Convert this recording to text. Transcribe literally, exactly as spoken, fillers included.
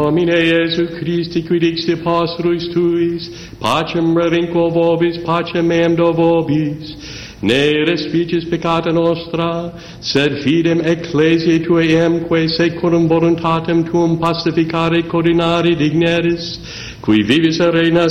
Domine Iesu Christi, qui dixti apostolus tuis, pacem relinquo vobis, pacem meam do vobis, ne respicis peccata nostra, sed fidem ecclesiae tuae emque secundum voluntatem tuum pacificare coordinare digneris, qui vivis et reinas